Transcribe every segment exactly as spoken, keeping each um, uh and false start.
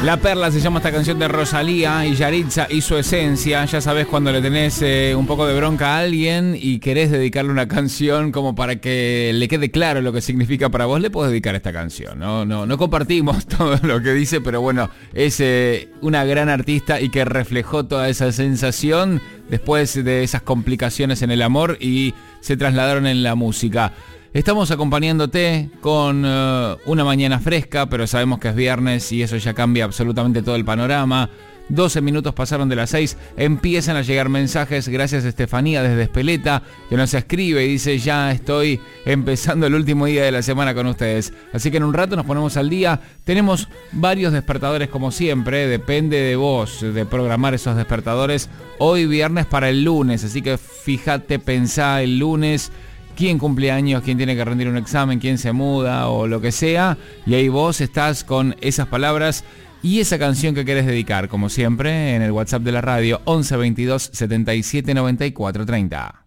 La Perla se llama esta canción de Rosalía y Yaritza y su esencia. Ya sabes cuando le tenés eh, un poco de bronca a alguien y querés dedicarle una canción como para que le quede claro lo que significa para vos, le podés dedicar esta canción. No, no, no compartimos todo lo que dice, pero bueno, es eh, una gran artista y que reflejó toda esa sensación después de esas complicaciones en el amor y se trasladaron en la música. Estamos acompañándote con uh, una mañana fresca, pero sabemos que es viernes y eso ya cambia absolutamente todo el panorama. doce minutos pasaron de las seis, empiezan a llegar mensajes, gracias a Estefanía desde Espeleta, que nos escribe y dice: ya estoy empezando el último día de la semana con ustedes. Así que en un rato nos ponemos al día. Tenemos varios despertadores como siempre, depende de vos de programar esos despertadores. Hoy viernes para el lunes, así que fíjate, pensá el lunes quién cumple años, quién tiene que rendir un examen, quién se muda o lo que sea. Y ahí vos estás con esas palabras y esa canción que querés dedicar, como siempre, en el WhatsApp de la radio once veintidós setenta y siete noventa y cuatro treinta.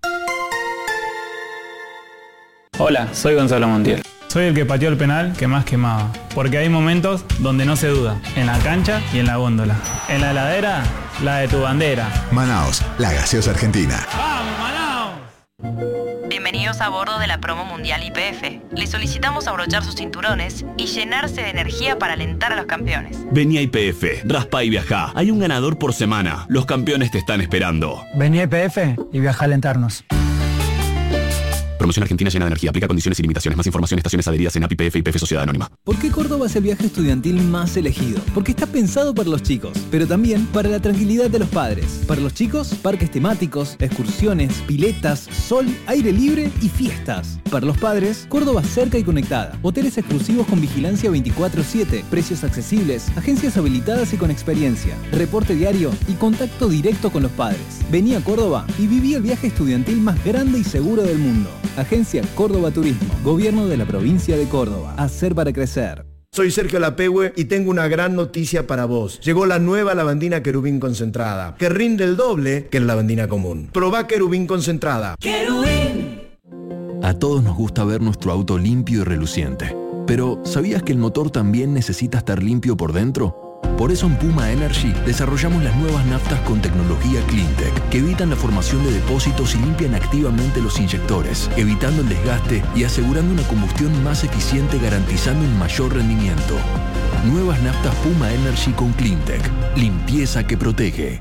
Hola, soy Gonzalo Montiel. Soy el que pateó el penal que más quemaba, porque hay momentos donde no se duda, en la cancha y en la góndola. En la heladera, la de tu bandera. Manaos, la gaseosa argentina. ¡Vamos, Manaos! Bienvenidos a bordo de la promo mundial Y P F. Les solicitamos abrochar sus cinturones y llenarse de energía para alentar a los campeones. Vení a Y P F, raspa y viajá. Hay un ganador por semana. Los campeones te están esperando. Vení a Y P F y viaja a alentarnos. Promoción Argentina llena de energía. Aplica condiciones y limitaciones. Más información, estaciones adheridas en A P I P F y P F Sociedad Anónima. ¿Por qué Córdoba es el viaje estudiantil más elegido? Porque está pensado para los chicos, pero también para la tranquilidad de los padres. Para los chicos, parques temáticos, excursiones, piletas, sol, aire libre y fiestas. Para los padres, Córdoba cerca y conectada. Hoteles exclusivos con vigilancia veinticuatro siete, precios accesibles, agencias habilitadas y con experiencia, reporte diario y contacto directo con los padres. Vení a Córdoba y viví el viaje estudiantil más grande y seguro del mundo. Agencia Córdoba Turismo, Gobierno de la Provincia de Córdoba. Hacer para crecer. Soy Sergio Lapehue y tengo una gran noticia para vos. Llegó la nueva lavandina Querubín concentrada, que rinde el doble que la lavandina común. Probá Querubín concentrada. Querubín. A todos nos gusta ver nuestro auto limpio y reluciente. Pero, ¿sabías que el motor también necesita estar limpio por dentro? Por eso en Puma Energy desarrollamos las nuevas naftas con tecnología CleanTech que evitan la formación de depósitos y limpian activamente los inyectores, evitando el desgaste y asegurando una combustión más eficiente, garantizando un mayor rendimiento. Nuevas naftas Puma Energy con CleanTech. Limpieza que protege.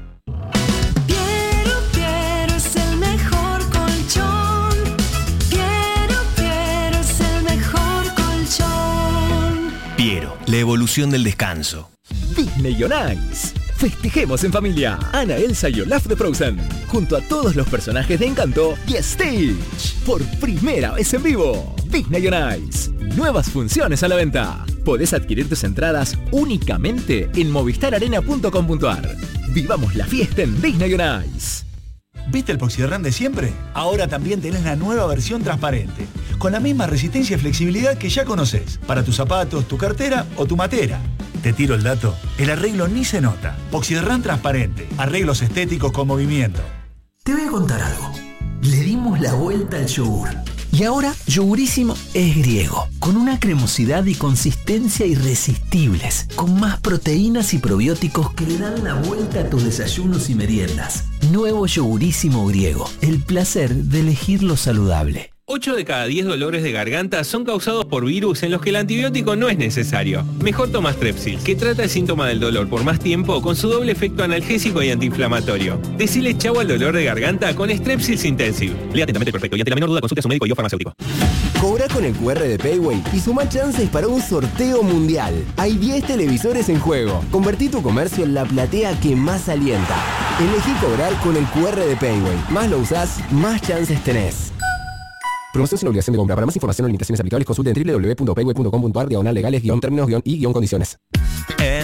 Piero, Piero es el mejor colchón. Piero, Piero es el mejor colchón. Piero, la evolución del descanso. Disney on Ice. Festejemos en familia. Anna, Elsa y Olaf de Frozen, junto a todos los personajes de Encanto y Stitch. Por primera vez en vivo. Disney on Ice. Nuevas funciones a la venta. Podés adquirir tus entradas únicamente en movistar arena punto com punto ar. Vivamos la fiesta en Disney on Ice. ¿Viste el Poxyderran de siempre? Ahora también tenés la nueva versión transparente, con la misma resistencia y flexibilidad que ya conocés, para tus zapatos, tu cartera o tu matera. Te tiro el dato, el arreglo ni se nota. Poxyderran transparente, arreglos estéticos con movimiento. Te voy a contar algo. Le dimos la vuelta al yogur. Y ahora, Yogurísimo es griego, con una cremosidad y consistencia irresistibles, con más proteínas y probióticos que le dan la vuelta a tus desayunos y meriendas. Nuevo Yogurísimo griego, el placer de elegir lo saludable. ocho de cada diez dolores de garganta son causados por virus en los que el antibiótico no es necesario. Mejor toma Strepsil, que trata el síntoma del dolor por más tiempo con su doble efecto analgésico y antiinflamatorio. Decile chau al dolor de garganta con Strepsils Intensive. Lea atentamente el prospecto y ante la menor duda consulte a su médico y o farmacéutico. Cobra con el cu erre de Payway y suma chances para un sorteo mundial. Hay diez televisores en juego. Convertí tu comercio en la platea que más alienta. Elegí cobrar con el cu erre de Payway. Más lo usás, más chances tenés. Promoción sin obligación de compra. Para más información o limitaciones aplicables, consulte en doble u doble u doble u punto payway punto com punto ar diagonal legales guión términos guión y guión condiciones. En